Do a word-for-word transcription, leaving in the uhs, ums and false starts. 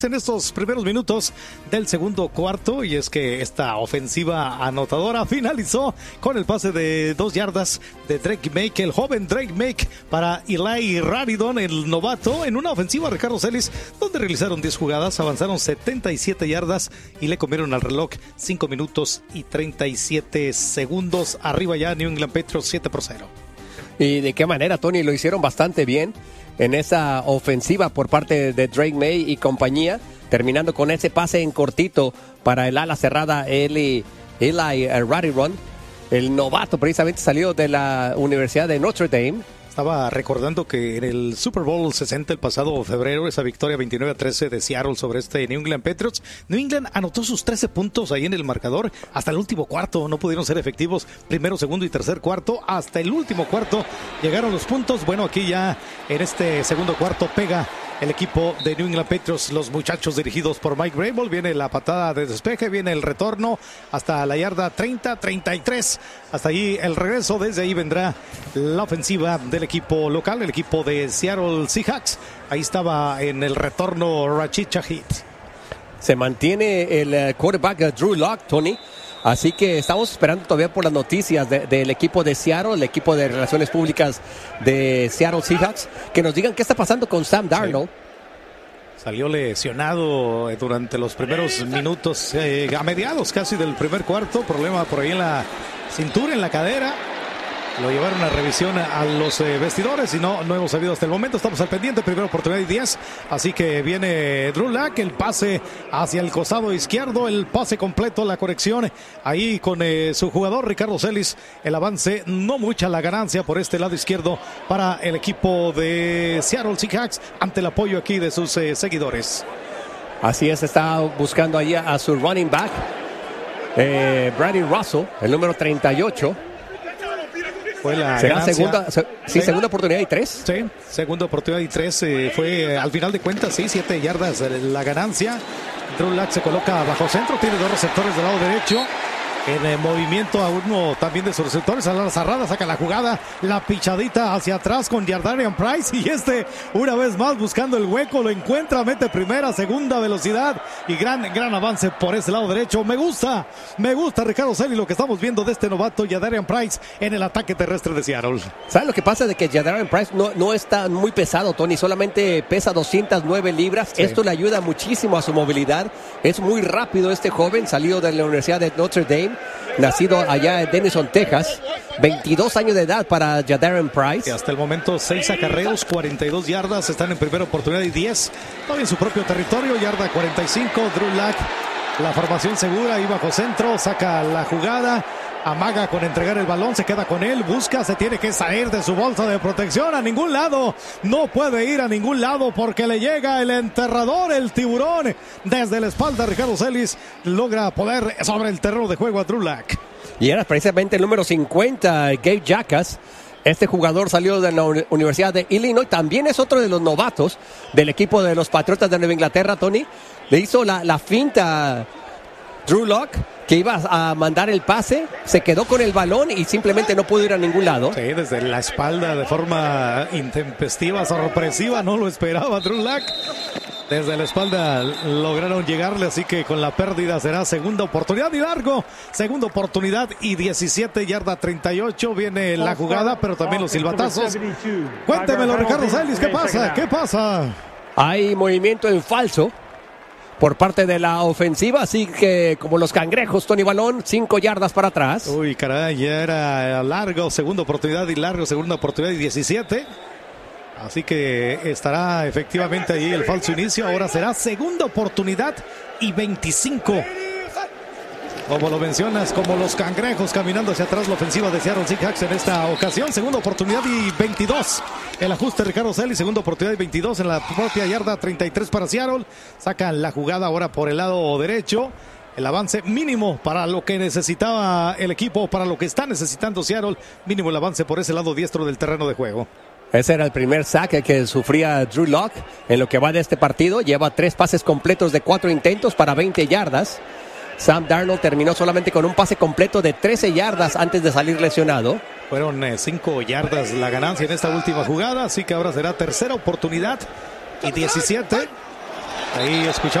En estos primeros minutos del segundo cuarto, y es que esta ofensiva anotadora finalizó con el pase de dos yardas de Drake Maye, el joven Drake Maye, para Eli Raridon, el novato, en una ofensiva de Ricardo Celis, donde realizaron diez jugadas, avanzaron setenta y siete yardas y le comieron al reloj cinco minutos y treinta y siete segundos. Arriba ya New England Patriots siete por cero. Y de qué manera, Tony, lo hicieron bastante bien en esa ofensiva por parte de Drake Maye y compañía, terminando con ese pase en cortito para el ala cerrada Eli, Eli Raridon, el novato precisamente salió de la Universidad de Notre Dame. Estaba recordando que en el Super Bowl sesenta el pasado febrero, esa victoria veintinueve a trece de Seattle sobre este New England Patriots, New England anotó sus trece puntos ahí en el marcador hasta el último cuarto. No pudieron ser efectivos primero, segundo y tercer cuarto. Hasta el último cuarto llegaron los puntos. Bueno, aquí ya en este segundo cuarto pega el equipo de New England Patriots, los muchachos dirigidos por Mike Vrabel. Viene la patada de despeje, viene el retorno hasta la yarda treinta, treinta y tres. Hasta allí el regreso, desde ahí vendrá la ofensiva del equipo local, el equipo de Seattle Seahawks. Ahí estaba en el retorno Rashid Shaheed. Se mantiene el quarterback Drew Lock, Tony. Así que estamos esperando todavía por las noticias de, del equipo de Seattle, el equipo de Relaciones Públicas de Seattle Seahawks, que nos digan qué está pasando con Sam Darnold. Sí. Salió lesionado durante los primeros minutos, eh, a mediados casi del primer cuarto, problema por ahí en la cintura, en la cadera. Lo llevaron a revisión a los eh, vestidores y no, no hemos sabido hasta el momento. Estamos al pendiente, primera oportunidad y diez. Así que viene Drew Lock, el pase hacia el costado izquierdo, el pase completo, la conexión ahí con eh, su jugador Ricardo Celis. El avance, no mucha la ganancia por este lado izquierdo para el equipo de Seattle Seahawks ante el apoyo aquí de sus eh, seguidores. Así es, está buscando ahí a su running back, eh, Brady Russell, el número treinta y ocho. Fue la ¿Será ganancia. segunda, se, sí, sí, segunda oportunidad y tres? Sí, segunda oportunidad y tres. Eh, fue eh, al final de cuentas, sí, siete yardas eh, la ganancia. Drew Lock se coloca bajo centro, tiene dos receptores del lado derecho. En el movimiento a uno también de sus receptores, a la cerrada, saca la jugada, la pichadita hacia atrás con Jardarian Price, y este una vez más buscando el hueco, lo encuentra, mete primera, segunda velocidad y gran, gran avance por ese lado derecho. Me gusta, me gusta Ricardo Celis lo que estamos viendo de este novato Jardarian Price en el ataque terrestre de Seattle. ¿Sabes lo que pasa? De que Jardarian Price no, no está muy pesado, Tony, solamente pesa doscientas nueve libras. Sí. Esto le ayuda muchísimo a su movilidad. Es muy rápido este joven, salido de la Universidad de Notre Dame, nacido allá en Denison, Texas. veintidós años de edad para Jardarian Price. Y hasta el momento seis acarreos, cuarenta y dos yardas, están en primera oportunidad y diez. Todavía en su propio territorio, yarda cuarenta y cinco. Drew Lock, la formación segura, ahí bajo centro, saca la jugada, amaga con entregar el balón, se queda con él, busca, se tiene que salir de su bolsa de protección, a ningún lado, no puede ir a ningún lado porque le llega el enterrador, el tiburón, desde la espalda. Ricardo Celis logra poder sobre el terreno de juego a Drew Lock. Y era precisamente el número cincuenta, Gabe Jacas. Este jugador salió de la Universidad de Illinois, también es otro de los novatos del equipo de los Patriotas de Nueva Inglaterra, Tony. Le hizo la, la finta Drew Lock, que iba a mandar el pase, se quedó con el balón y simplemente no pudo ir a ningún lado. Sí, desde la espalda de forma intempestiva, sorpresiva, no lo esperaba Drew Lock. Desde la espalda lograron llegarle, así que con la pérdida será segunda oportunidad y largo. Segunda oportunidad y diecisiete, yarda treinta y ocho. Viene la jugada, pero también los silbatazos. Cuéntemelo, Ricardo Celis, ¿qué pasa? ¿Qué pasa? Hay movimiento en falso por parte de la ofensiva, así que como los cangrejos, Tony, balón, cinco yardas para atrás. Uy, caray, ya era largo, segunda oportunidad y largo, segunda oportunidad y diecisiete. Así que estará efectivamente ahí el falso inicio. Ahora será segunda oportunidad y veinticinco. Como lo mencionas, como los cangrejos caminando hacia atrás la ofensiva de Seattle Seahawks en esta ocasión. Segunda oportunidad y veintidós. El ajuste Ricardo Celis, segunda oportunidad y veintidós en la propia yarda treinta y tres para Seattle. Sacan la jugada ahora por el lado derecho. El avance mínimo para lo que necesitaba el equipo, para lo que está necesitando Seattle. Mínimo el avance por ese lado diestro del terreno de juego. Ese era el primer saque que sufría Drew Lock en lo que va de este partido. Lleva tres pases completos de cuatro intentos para veinte yardas. Sam Darnold terminó solamente con un pase completo de trece yardas antes de salir lesionado. Fueron eh, cinco yardas la ganancia en esta última jugada, así que ahora será tercera oportunidad y diecisiete. Ahí escuchamos.